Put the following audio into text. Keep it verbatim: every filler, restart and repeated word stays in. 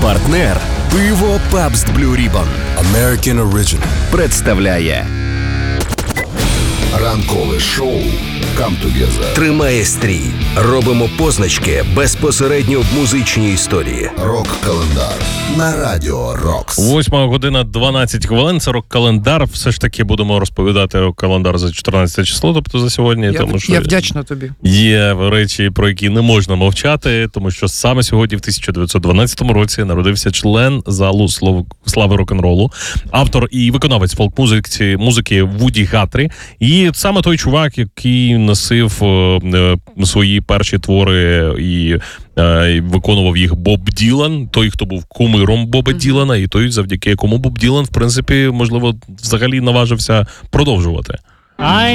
Партнер пиво Pabst Blue Ribbon American Original представляє ранкове шоу Come Together. Тримає стрій. Робимо позначки безпосередньо в музичній історії. Рок-календар на Радіо Рокс. Восьма година дванадцять хвилин. Це рок-календар. Все ж таки будемо розповідати рок-календар за чотирнадцяте число, тобто за сьогодні. Я, тому що я вдячна тобі. Є речі, про які не можна мовчати, тому що саме сьогодні, в тисяча дев'ятсот дванадцятому році, народився член залу слави рок-н-ролу, автор і виконавець фолк-музики музики Вуді Гаттрі. І саме той чувак, який носив е, свої перші твори і е, виконував їх Боб Ділан, той, хто був кумиром Боба mm-hmm. Ділана, і той, завдяки якому Боб Ділан, в принципі, можливо, взагалі наважився продовжувати. I